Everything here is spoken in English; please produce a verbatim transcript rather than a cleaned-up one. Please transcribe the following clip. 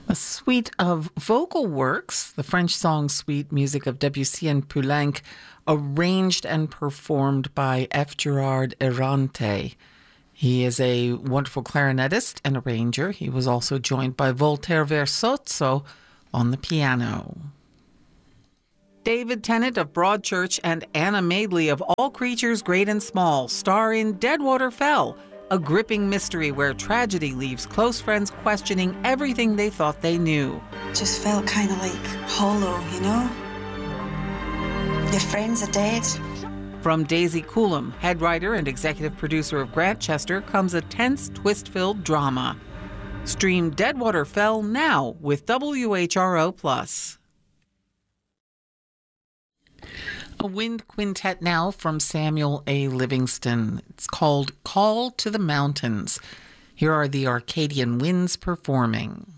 A suite of vocal works, the French song suite, music of Debussy and Poulenc, arranged and performed by F. Gerard Errante. He is a wonderful clarinetist and arranger. He was also joined by Voltaire Versozzo on the piano. David Tennant of Broadchurch and Anna Madeley of All Creatures Great and Small star in Deadwater Fell, a gripping mystery where tragedy leaves close friends questioning everything they thought they knew. Just felt kind of like hollow, you know? Your friends are dead. From Daisy Coulomb, head writer and executive producer of Grantchester, comes a tense, twist-filled drama. Stream Deadwater Fell now with W H R O Plus. A wind quintet now from Samuel A. Livingston. It's called Call to the Mountains. Here are the Arcadian Winds performing.